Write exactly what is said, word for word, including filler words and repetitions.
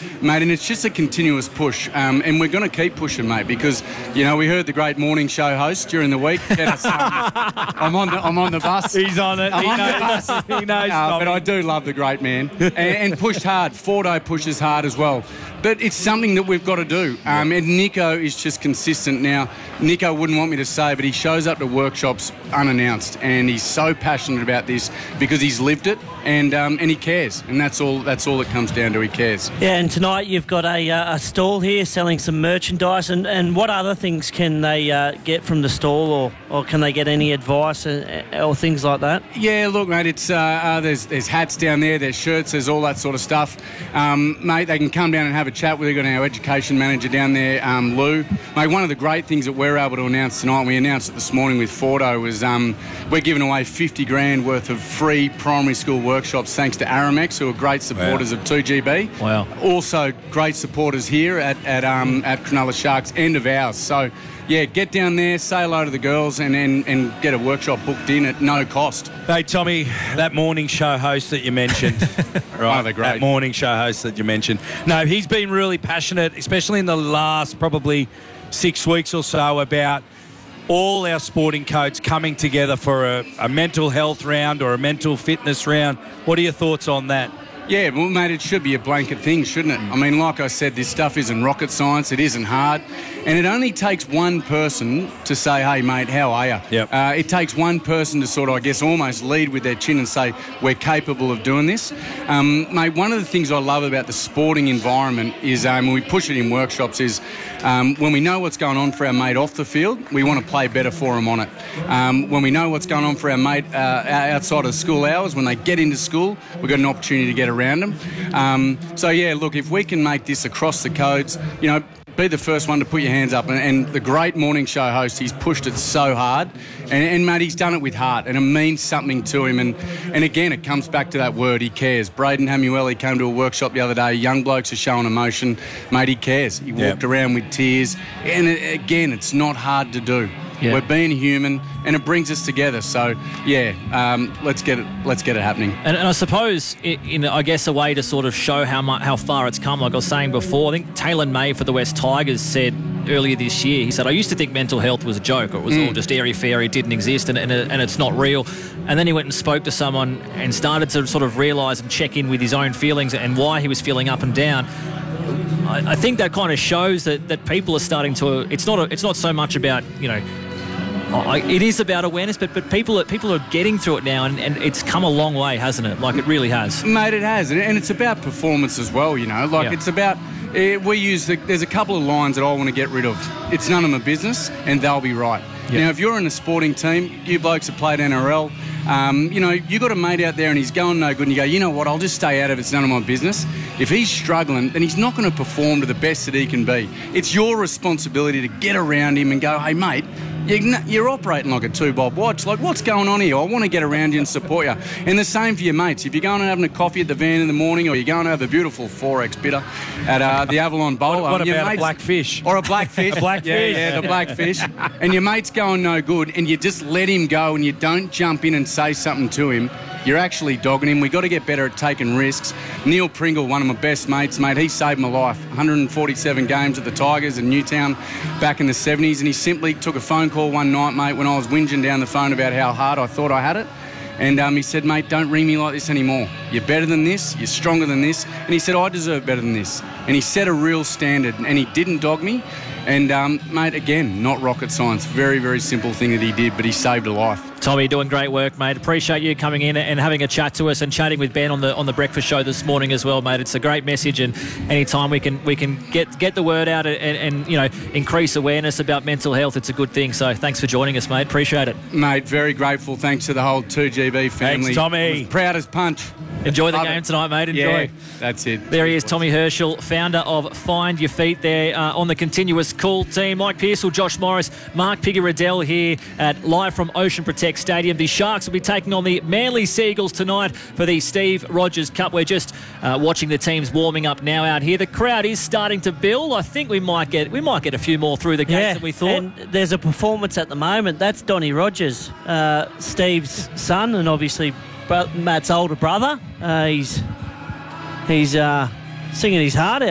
mate, and it's just a continuous push, um, and we're going to keep pushing, mate, because, you know, we heard the great morning show host during the week. Dennis, um, I'm on the I'm on the bus. He's on it. I'm he on knows. the bus. He knows. Uh, but I do love the great man, and, and pushed hard. Fordo pushes hard as well. But it's something that we've got to do. Um, and Nico is just consistent now. Nico wouldn't want me to say, but he shows up to workshops unannounced, and he's so passionate about this because he's lived it, and um, and he cares, and that's all. That's all it comes down to. He cares. Yeah, and tonight you've got a, uh, a stall here selling some merchandise, and, and what other things can they uh, get from the stall, or, or can they get any advice and, or things like that? Yeah, look, mate, it's uh, uh, there's there's hats down there, there's shirts, there's all that sort of stuff. Um, mate, they can come down and have a chat with. We've got our education manager down there, um, Lou. Mate, one of the great things that we're able to announce tonight, and we announced it this morning with Fordo, was um, we're giving away fifty grand worth of free primary school workshops thanks to Aramex, who are great supporters wow. of two G B. Wow. Also great supporters here at at, um, at Cronulla Sharks and of ours. So, yeah, get down there, say hello to the girls, and, and, and get a workshop booked in at no cost. Hey, Tommy, that morning show host that you mentioned, right? Oh, they're great. That morning show host that you mentioned. No, he's been really passionate, especially in the last probably six weeks or so, about all our sporting codes coming together for a, a mental health round or a mental fitness round. What are your thoughts on that? Yeah, well, mate, it should be a blanket thing, shouldn't it? I mean, like I said, this stuff isn't rocket science. It isn't hard. And it only takes one person to say, hey, mate, how are you? Yep. Uh, it takes one person to sort of, I guess, almost lead with their chin and say, we're capable of doing this. Um, mate, one of the things I love about the sporting environment is, um, when we push it in workshops, is um, when we know what's going on for our mate off the field, we want to play better for them on it. Um, when we know what's going on for our mate uh, outside of school hours, when they get into school, we've got an opportunity to get around them. Um, so, yeah, look, if we can make this across the codes, you know, be the first one to put your hands up. And, and the great morning show host, he's pushed it so hard. And, and, mate, he's done it with heart, and it means something to him. And, and again, it comes back to that word, he cares. Braden Hamuel, he came to a workshop the other day. Young blokes are showing emotion. Mate, he cares. He walked yeah. around with tears. And, it, again, it's not hard to do. Yeah. We're being human, and it brings us together. So, yeah, um, let's get it. Let's get it happening. And, and I suppose, in, in I guess, a way to sort of show how much, how far it's come. Like I was saying before, I think Taylor May for the West Tigers said earlier this year. He said, "I used to think mental health was a joke, or it was mm. all just airy fairy, it didn't exist, and, and and it's not real." And then he went and spoke to someone and started to sort of realise and check in with his own feelings and why he was feeling up and down. I, I think that kind of shows that, that people are starting to. It's not. A, it's not so much about, you know. It is about awareness, but but people are, people are getting through it now, and, and it's come a long way, hasn't it? Like, it really has. Mate, it has. And it's about performance as well, you know. Like, yeah. it's about... Uh, we use... The, there's a couple of lines that I want to get rid of. It's none of my business, and they'll be right. Yeah. Now, if you're in a sporting team, you blokes have played N R L, um, you know, you got a mate out there and he's going no good, and you go, you know what, I'll just stay out of it, it's none of my business. If he's struggling, then he's not going to perform to the best that he can be. It's your responsibility to get around him and go, hey, mate, you're operating like a two-bob watch. Like, what's going on here? I want to get around you and support you. And the same for your mates. If you're going and having a coffee at the van in the morning, or you're going to have a beautiful four X bitter at uh, the Avalon Bowl. What, what your about mates, a black fish? Or a black fish. a black yeah, fish. Yeah, the black fish. And your mate's going no good, and you just let him go, and you don't jump in and say something to him. You're actually dogging him. We've got to get better at taking risks. Neil Pringle, one of my best mates, mate, he saved my life. one hundred forty-seven games at the Tigers in Newtown back in the seventies, and he simply took a phone call one night, mate, when I was whinging down the phone about how hard I thought I had it. And um, he said, mate, don't ring me like this anymore. You're better than this. You're stronger than this. And he said, I deserve better than this. And he set a real standard, and he didn't dog me. And, um, mate, again, not rocket science. Very, very simple thing that he did, but he saved a life. Tommy, doing great work, mate. Appreciate you coming in and having a chat to us and chatting with Ben on the on the breakfast show this morning as well, mate. It's a great message, and anytime we can we can get get the word out and, and you know, increase awareness about mental health, it's a good thing. So thanks for joining us, mate. Appreciate it. Mate, very grateful. Thanks to the whole two G B family. Thanks, Tommy. Proud as punch. Enjoy the Love game it. tonight, mate. Enjoy. Yeah, that's it. There he is, Tommy Herschel, founder of Find Your Feet there uh, on the continuous call team. Mike Pearsall, Josh Morris, Mark Piggy-Riddell here at live from Ocean Protect Stadium. The Sharks will be taking on the Manly Seagulls tonight for the Steve Rogers Cup. We're just uh, watching the teams warming up now out here. The crowd is starting to build. I think we might get we might get a few more through the gates yeah, than we thought. And there's a performance at the moment. That's Donnie Rogers, uh, Steve's son, and obviously Matt's older brother. Uh, he's he's uh, singing his heart out.